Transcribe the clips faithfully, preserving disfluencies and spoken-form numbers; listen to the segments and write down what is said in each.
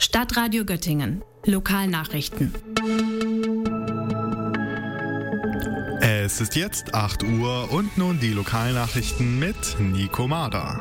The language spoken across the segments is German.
Stadtradio Göttingen. Lokalnachrichten. Es ist jetzt acht Uhr und nun die Lokalnachrichten mit Nico Mader.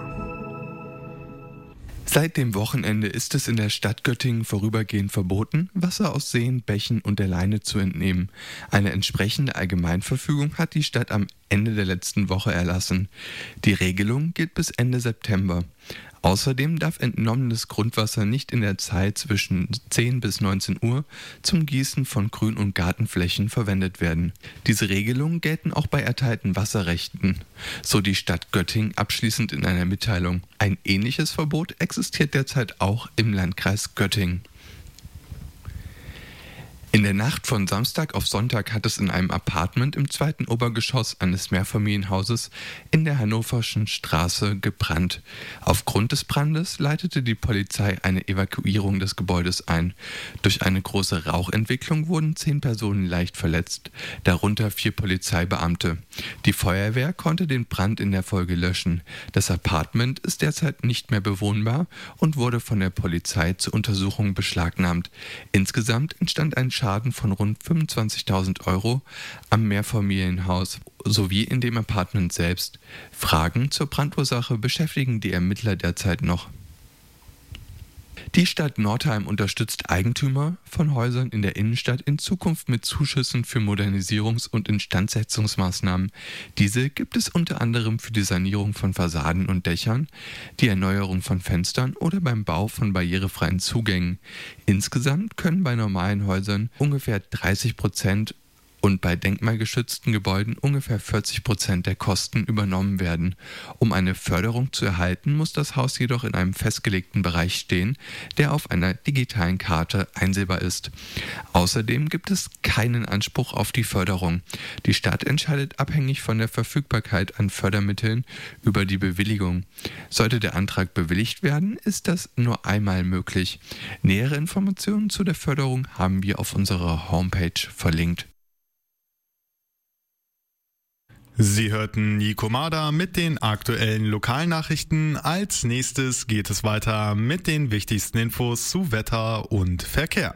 Seit dem Wochenende ist es in der Stadt Göttingen vorübergehend verboten, Wasser aus Seen, Bächen und der Leine zu entnehmen. Eine entsprechende Allgemeinverfügung hat die Stadt am Ende der letzten Woche erlassen. Die Regelung gilt bis Ende September. Außerdem darf entnommenes Grundwasser nicht in der Zeit zwischen zehn bis neunzehn Uhr zum Gießen von Grün- und Gartenflächen verwendet werden. Diese Regelungen gelten auch bei erteilten Wasserrechten, so die Stadt Göttingen abschließend in einer Mitteilung. Ein ähnliches Verbot existiert derzeit auch im Landkreis Göttingen. In der Nacht von Samstag auf Sonntag hat es in einem Apartment im zweiten Obergeschoss eines Mehrfamilienhauses in der Hannoverschen Straße gebrannt. Aufgrund des Brandes leitete die Polizei eine Evakuierung des Gebäudes ein. Durch eine große Rauchentwicklung wurden zehn Personen leicht verletzt, darunter vier Polizeibeamte. Die Feuerwehr konnte den Brand in der Folge löschen. Das Apartment ist derzeit nicht mehr bewohnbar und wurde von der Polizei zur Untersuchung beschlagnahmt. Insgesamt entstand ein Schaden von rund fünfundzwanzigtausend Euro am Mehrfamilienhaus sowie in dem Apartment selbst. Fragen zur Brandursache beschäftigen die Ermittler derzeit noch. Die Stadt Northeim unterstützt Eigentümer von Häusern in der Innenstadt in Zukunft mit Zuschüssen für Modernisierungs- und Instandsetzungsmaßnahmen. Diese gibt es unter anderem für die Sanierung von Fassaden und Dächern, die Erneuerung von Fenstern oder beim Bau von barrierefreien Zugängen. Insgesamt können bei normalen Häusern ungefähr dreißig Prozent und bei denkmalgeschützten Gebäuden ungefähr vierzig Prozent der Kosten übernommen werden. Um eine Förderung zu erhalten, muss das Haus jedoch in einem festgelegten Bereich stehen, der auf einer digitalen Karte einsehbar ist. Außerdem gibt es keinen Anspruch auf die Förderung. Die Stadt entscheidet abhängig von der Verfügbarkeit an Fördermitteln über die Bewilligung. Sollte der Antrag bewilligt werden, ist das nur einmal möglich. Nähere Informationen zu der Förderung haben wir auf unserer Homepage verlinkt. Sie hörten Nico Mader mit den aktuellen Lokalnachrichten. Als nächstes geht es weiter mit den wichtigsten Infos zu Wetter und Verkehr.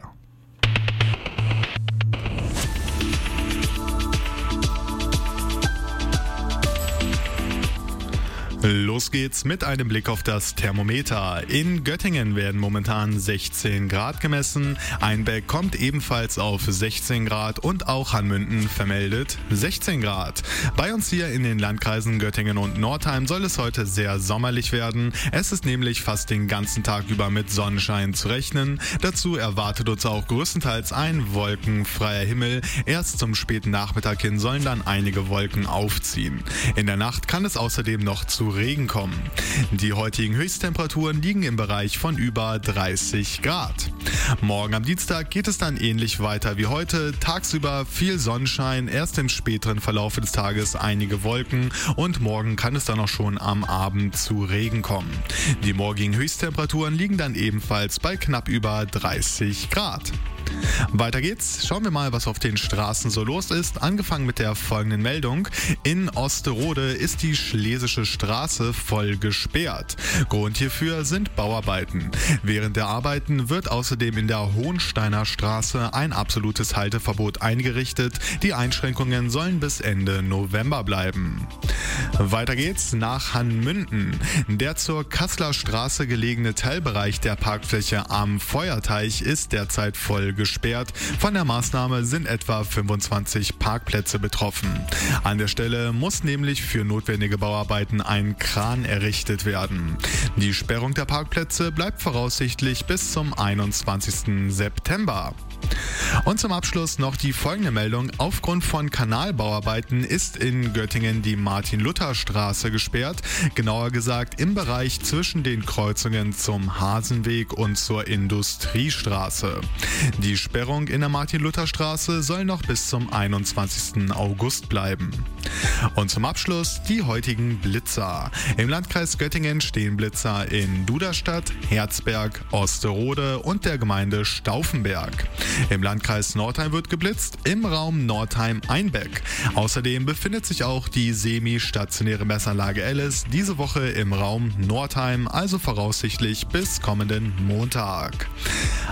Los geht's mit einem Blick auf das Thermometer. In Göttingen werden momentan sechzehn Grad gemessen. Einbeck kommt ebenfalls auf sechzehn Grad und auch Hanmünden vermeldet sechzehn Grad. Bei uns hier in den Landkreisen Göttingen und Northeim soll es heute sehr sommerlich werden. Es ist nämlich fast den ganzen Tag über mit Sonnenschein zu rechnen. Dazu erwartet uns auch größtenteils ein wolkenfreier Himmel. Erst zum späten Nachmittag hin sollen dann einige Wolken aufziehen. In der Nacht kann es außerdem noch zu Regen kommen. Die heutigen Höchsttemperaturen liegen im Bereich von über dreißig Grad. Morgen am Dienstag geht es dann ähnlich weiter wie heute. Tagsüber viel Sonnenschein, erst im späteren Verlauf des Tages einige Wolken und morgen kann es dann auch schon am Abend zu Regen kommen. Die morgigen Höchsttemperaturen liegen dann ebenfalls bei knapp über dreißig Grad. Weiter geht's. Schauen wir mal, was auf den Straßen so los ist. Angefangen mit der folgenden Meldung. In Osterode ist die Schlesische Straße voll gesperrt. Grund hierfür sind Bauarbeiten. Während der Arbeiten wird außerdem in der Hohensteiner Straße ein absolutes Halteverbot eingerichtet. Die Einschränkungen sollen bis Ende November bleiben. Weiter geht's nach Hanmünden. Der zur Kasseler Straße gelegene Teilbereich der Parkfläche am Feuerteich ist derzeit voll gesperrt. Von der Maßnahme sind etwa fünfundzwanzig Parkplätze betroffen. An der Stelle muss nämlich für notwendige Bauarbeiten ein Kran errichtet werden. Die Sperrung der Parkplätze bleibt voraussichtlich bis zum einundzwanzigsten September. Und zum Abschluss noch die folgende Meldung. Aufgrund von Kanalbauarbeiten ist in Göttingen die Martin-Luther-Straße gesperrt. Genauer gesagt im Bereich zwischen den Kreuzungen zum Hasenweg und zur Industriestraße. Die Sperrung in der Martin-Luther-Straße soll noch bis zum einundzwanzigsten August bleiben. Und zum Abschluss die heutigen Blitzer. Im Landkreis Göttingen stehen Blitzer in Duderstadt, Herzberg, Osterode und der Gemeinde Stauffenberg. Im Landkreis Northeim wird geblitzt, im Raum Northeim-Einbeck. Außerdem befindet sich auch die semi-stationäre Messanlage Alice diese Woche im Raum Northeim, also voraussichtlich bis kommenden Montag.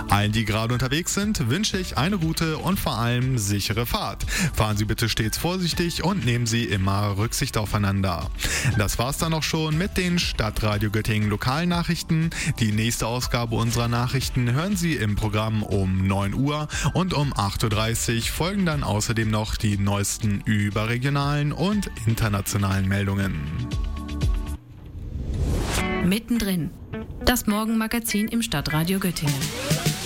Allen, die gerade unterwegs sind, wünsche ich eine gute und vor allem sichere Fahrt. Fahren Sie bitte stets vorsichtig und nehmen Sie immer Rücksicht aufeinander. Das war's dann auch schon mit den Stadtradio Göttingen Lokalnachrichten. Die nächste Ausgabe unserer Nachrichten hören Sie im Programm um neun Uhr und um acht Uhr dreißig folgen dann außerdem noch die neuesten überregionalen und internationalen Meldungen. Mittendrin. Das Morgenmagazin im Stadtradio Göttingen.